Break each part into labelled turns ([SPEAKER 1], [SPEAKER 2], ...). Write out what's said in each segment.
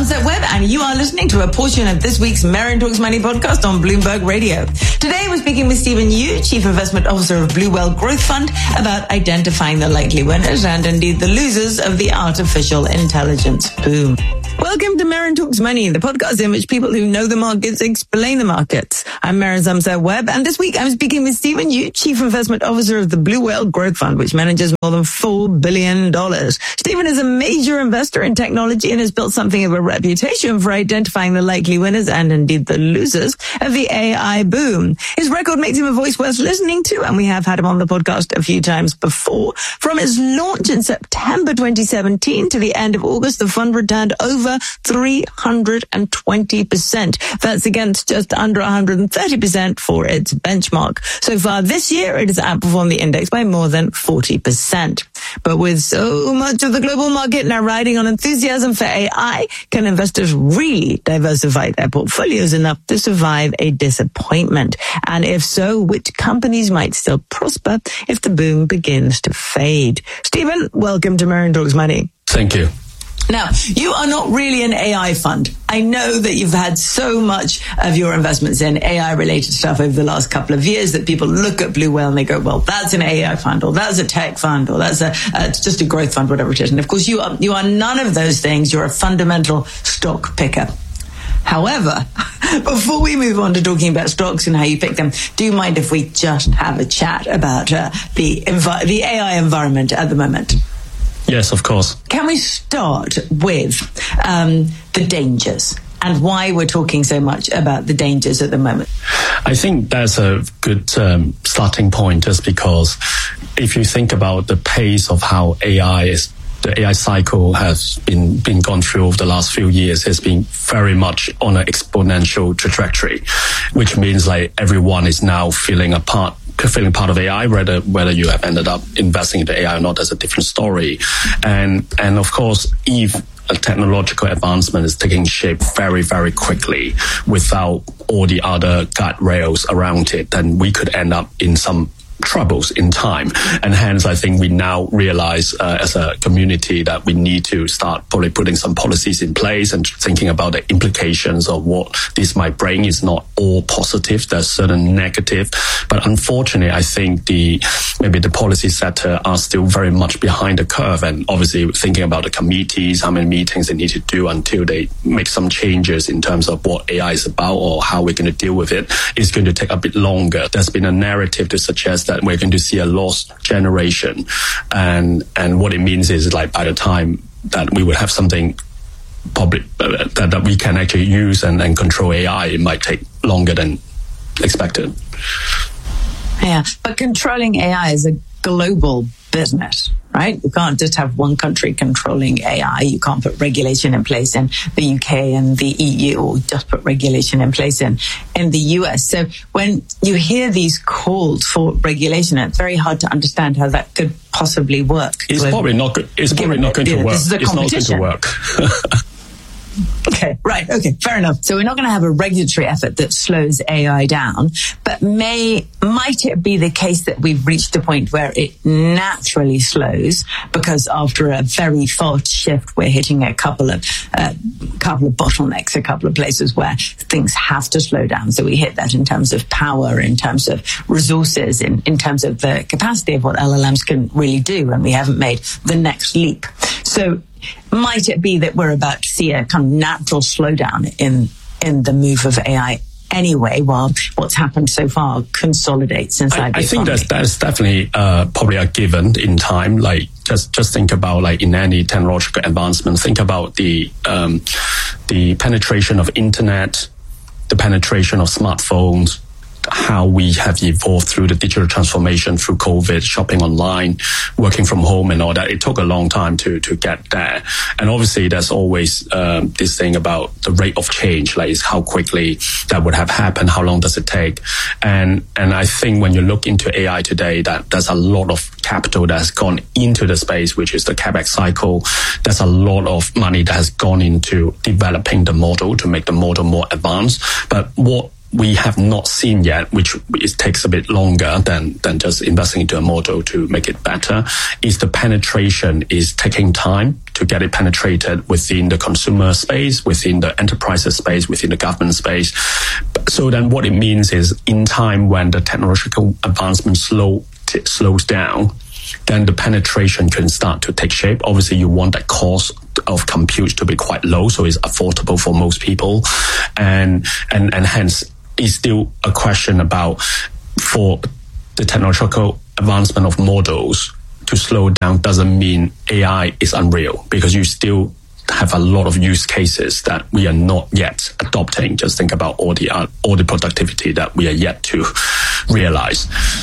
[SPEAKER 1] Sunset Webb, and you are listening to a portion of this week's Marion Talks Money podcast on Bloomberg Radio. Today, we're speaking with Stephen Yu, Chief Investment Officer of Blue Whale Growth Fund, about identifying the likely winners and indeed the losers of the artificial intelligence boom. Welcome to Marion Talks Money, the podcast in which people who know the markets explain the markets. I'm Marion Sunset Webb, and this week I'm speaking with Stephen Yu, Chief Investment Officer of the Blue Whale Growth Fund, which manages more than $4 billion. Stephen is a major investor in technology and has built something of a reputation for identifying the likely winners and indeed the losers of the AI boom. His record makes him a voice worth listening to, and we have had him on the podcast a few times before. From its launch in September 2017 to the end of August, the fund returned over 320%. That's against just under 130% for its benchmark. So far this year, it has outperformed the index by more than 40%. But with so much of the global market now riding on enthusiasm for AI, can investors really diversify their portfolios enough to survive a disappointment? And if so, which companies might still prosper if the boom begins to fade? Stephen, welcome to Marion Talks Money.
[SPEAKER 2] Thank you.
[SPEAKER 1] Now, you are not really an AI fund. I know that you've had so much of your investments in AI-related stuff over the last couple of years that people look at Blue Whale and they go, well, that's an AI fund, or that's a tech fund, or that's just a growth fund, whatever it is. And of course, you are none of those things. You're a fundamental stock picker. However, before we move on to talking about stocks and how you pick them, do you mind if we just have a chat about the AI environment at the moment?
[SPEAKER 2] Yes, of course.
[SPEAKER 1] Can we start with the dangers and why we're talking so much about the dangers at the moment?
[SPEAKER 2] I think that's a good starting point, just because if you think about the pace of how the AI cycle has been gone through over the last few years, has been very much on an exponential trajectory, which means like everyone is now feeling part of AI, whether you have ended up investing into AI or not, that's a different story. And of course, if a technological advancement is taking shape very, very quickly without all the other guardrails around it, then we could end up in some troubles in time. And hence, I think we now realize as a community that we need to start probably putting some policies in place and thinking about the implications of what this might bring. Is not all positive. There's certain negative. But unfortunately, I think maybe the policy sector are still very much behind the curve. And obviously thinking about the committees, how many meetings they need to do until they make some changes in terms of what AI is about or how we're going to deal with it, is going to take a bit longer. There's been a narrative to suggest that we're going to see a lost generation. And what it means is, like, by the time that we would have something public that we can actually use and control AI, it might take longer than expected.
[SPEAKER 1] Yeah, but controlling AI is a global business, right? You can't just have one country controlling AI. You can't put regulation in place in the UK and the EU, or just put regulation in place in the US. So when you hear these calls for regulation, it's very hard to understand how that could possibly work.
[SPEAKER 2] It's probably not going to work.
[SPEAKER 1] This is a competition.
[SPEAKER 2] It's not going to work.
[SPEAKER 1] Okay, right. Okay, fair enough. So we're not going to have a regulatory effort that slows AI down, but might it be the case that we've reached a point where it naturally slows because after a very fast shift, we're hitting a couple of bottlenecks, a couple of places where things have to slow down. So we hit that in terms of power, in terms of resources, in terms of the capacity of what LLMs can really do, and we haven't made the next leap. So might it be that we're about to see a kind of natural slowdown in the move of AI anyway, while what's happened so far consolidates inside the economy? I
[SPEAKER 2] think that's definitely probably a given in time. Like just think about, like, in any technological advancement, think about the penetration of internet, the penetration of smartphones, how we have evolved through the digital transformation through COVID, shopping online, working from home and all that. It took a long time to get there. And obviously there's always this thing about the rate of change, like is how quickly that would have happened, how long does it take? And I think when you look into AI today, that there's a lot of capital that has gone into the space, which is the CapEx cycle. There's a lot of money that has gone into developing the model to make the model more advanced. But what we have not seen yet, which it takes a bit longer than just investing into a model to make it better, is the penetration is taking time to get it penetrated within the consumer space, within the enterprise space, within the government space. So then what it means is in time when the technological advancement slows down, then the penetration can start to take shape. Obviously, you want that cost of compute to be quite low, so it's affordable for most people. And hence, it's still a question about for the technological advancement of models to slow down doesn't mean AI is unreal, because you still have a lot of use cases that we are not yet adopting. Just think about all the productivity that we are yet to realize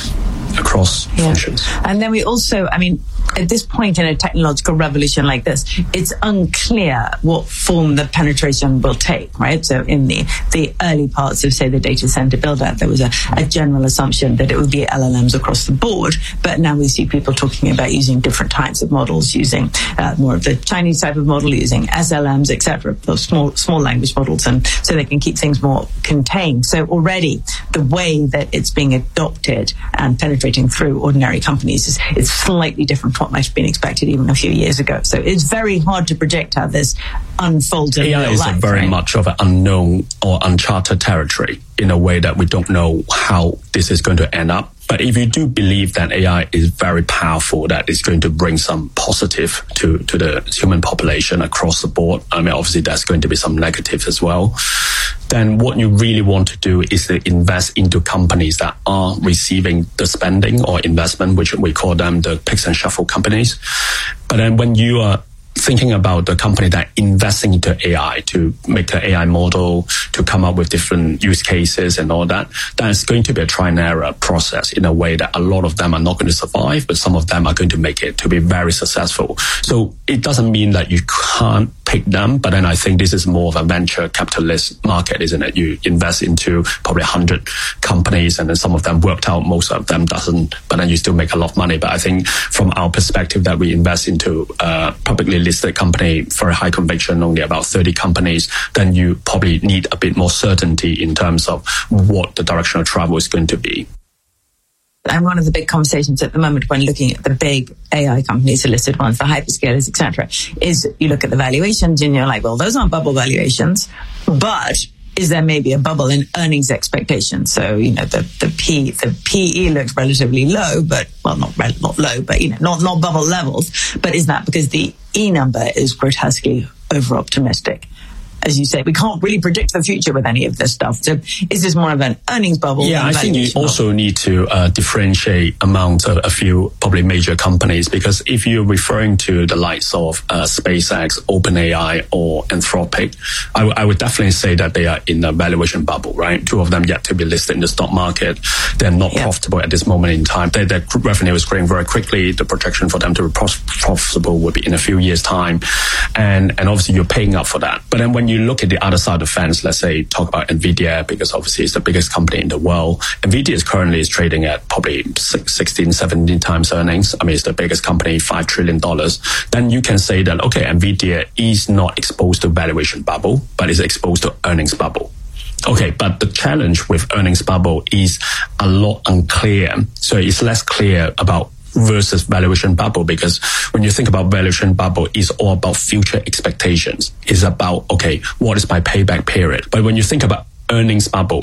[SPEAKER 2] across functions.
[SPEAKER 1] And then we also, at this point in a technological revolution like this, it's unclear what form the penetration will take, right? So in the early parts of, say, the data center build-out, there was a general assumption that it would be LLMs across the board, but now we see people talking about using different types of models, using more of the Chinese type of model, using SLMs, etc., those small language models, and so they can keep things more contained. So already the way that it's being adopted and penetrating through ordinary companies is slightly different from what might have been expected even a few years ago. So it's very hard to predict how this unfolds in real life.
[SPEAKER 2] AI is very much of an unknown or uncharted territory in a way that we don't know how this is going to end up. But if you do believe that AI is very powerful, that it's going to bring some positive to the human population across the board, obviously there's going to be some negatives as well, then what you really want to do is to invest into companies that are receiving the spending or investment, which we call them the picks and shuffle companies. But then when you are thinking about the company that investing into AI to make an AI model, to come up with different use cases and all that, that's going to be a try and error process in a way that a lot of them are not going to survive, but some of them are going to make it to be very successful. So it doesn't mean that you can't pick them, but then I think this is more of a venture capitalist market, isn't it? You invest into probably 100 companies and then some of them worked out, most of them doesn't, but then you still make a lot of money. But I think from our perspective that we invest into publicly listed company, very high conviction, only about 30 companies, then you probably need a bit more certainty in terms of what the direction of travel is going to be.
[SPEAKER 1] And one of the big conversations at the moment when looking at the big AI companies, the listed ones, the hyperscalers, etc., is you look at the valuations and you're like, well, those aren't bubble valuations, but is there maybe a bubble in earnings expectations? So, the PE looks relatively low, but, well, not low, but, not bubble levels. But is that because the E number is grotesquely over-optimistic? As you say, we can't really predict the future with any of this stuff. So is this more of an earnings bubble?
[SPEAKER 2] Yeah, I think you also need to differentiate among a few probably major companies, because if you're referring to the likes of SpaceX, OpenAI, or Anthropic, I would definitely say that they are in a valuation bubble, right? Two of them yet to be listed in the stock market. They're not profitable at this moment in time. Their revenue is growing very quickly. The projection for them to be profitable would be in a few years' time. And obviously you're paying up for that. But then when you look at the other side of the fence, let's say talk about NVIDIA, because obviously it's the biggest company in the world. NVIDIA currently is trading at probably 16, 17 times earnings. It's the biggest company, $5 trillion. Then you can say that, okay, NVIDIA is not exposed to valuation bubble, but is exposed to earnings bubble. Okay, but the challenge with earnings bubble is a lot unclear. So it's less clear about versus valuation bubble, because when you think about valuation bubble, it's all about future expectations. It's about, okay, what is my payback period? But when you think about earnings bubble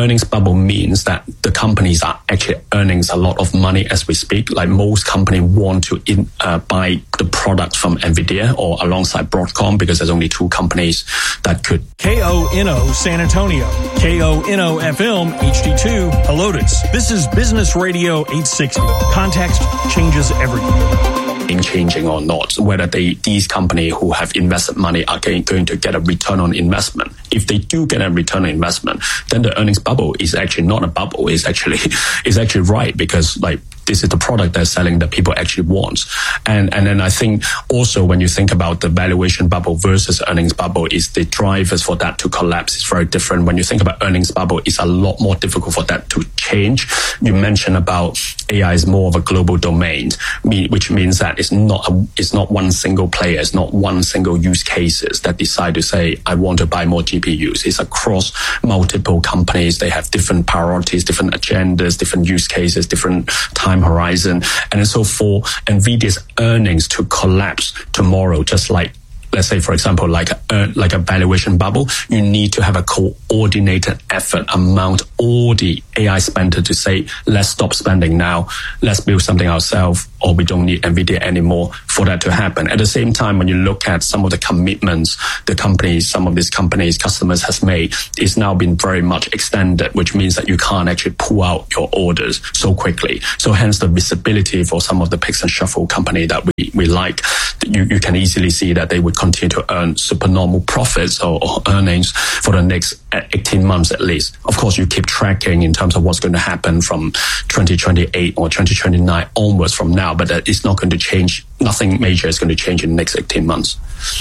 [SPEAKER 2] means that the companies are actually earning a lot of money as we speak. Like most companies want to buy the product from NVIDIA or alongside Broadcom, because there's only two companies that could.
[SPEAKER 3] KONO San Antonio, KONO FM HD2 Helotes. This is Business Radio 860. Context changes everything.
[SPEAKER 2] Changing or not, whether these companies who have invested money are going to get a return on investment. If they do get a return on investment, then the earnings bubble is actually not a bubble. It's actually right, because this is the product they're selling that people actually want. And then I think also when you think about the valuation bubble versus earnings bubble, is the drivers for that to collapse is very different. When you think about earnings bubble, it's a lot more difficult for that to change. You mentioned about AI is more of a global domain, which means that it's not one single player, it's not one single use cases that decide to say, I want to buy more GPUs. It's across multiple companies. They have different priorities, different agendas, different use cases, different time horizon. And so for NVIDIA's earnings to collapse tomorrow, just like, let's say, for example, like a valuation bubble, you need to have a coordinated effort among all the AI spender to say, let's stop spending now, let's build something ourselves, or we don't need NVIDIA anymore for that to happen. At the same time, when you look at some of the commitments some of these companies, customers has made, it's now been very much extended, which means that you can't actually pull out your orders so quickly. So hence the visibility for some of the picks and shuffle company that we like, you can easily see that they would continue to earn supernormal profits or earnings for the next 18 months at least. Of course, you keep tracking in terms of what's going to happen from 2028 or 2029 onwards from now, but it's not going to change. Nothing major is going to change in the next 18 months.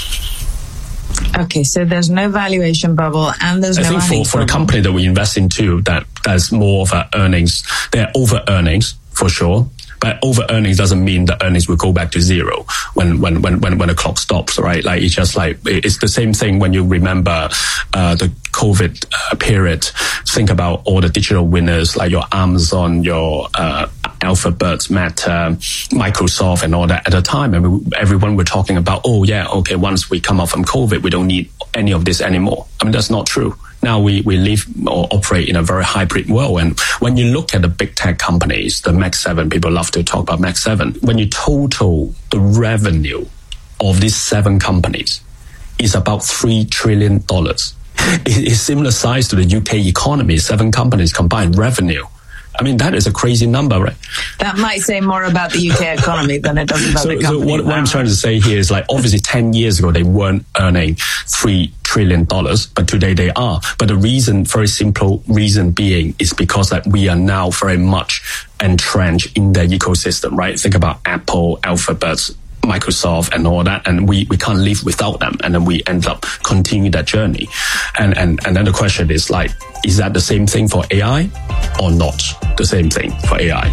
[SPEAKER 1] Okay, so there's no valuation bubble and there's no earnings. I think
[SPEAKER 2] for the company that we invest into, that's more of earnings. They're over earnings for sure. But over earnings doesn't mean the earnings will go back to zero when the clock stops, right? Like it's just like, it's the same thing when you remember the COVID period. Think about all the digital winners like your Amazon, your Alphabet, Meta, Microsoft, and all that. At the time, everyone were talking about, once we come out from COVID, we don't need any of this anymore. I mean, that's not true. Now we live or operate in a very hybrid world. And when you look at the big tech companies, the Mag 7, people love to talk about Mag 7. When you total the revenue of these 7 companies, is about $3 trillion. It's similar size to the UK economy, 7 companies combined revenue. I mean, that is a crazy number, right?
[SPEAKER 1] That might say more about the UK economy than it does about the company.
[SPEAKER 2] So what I'm trying to say here is, like, obviously 10 years ago, they weren't earning $3 trillion, but today they are. But the reason, very simple reason being, is because that we are now very much entrenched in their ecosystem, right? Think about Apple, Alphabet, Microsoft and all that, and we can't live without them, and then we end up continuing that journey. And then the question is, like, is that the same thing for AI or not the same thing for AI?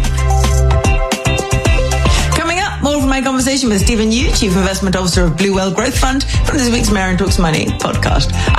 [SPEAKER 1] Coming up, more from my conversation with Stephen Yu, Chief Investment Officer of Blue Whale Growth Fund, from this week's Maren Talks Money podcast.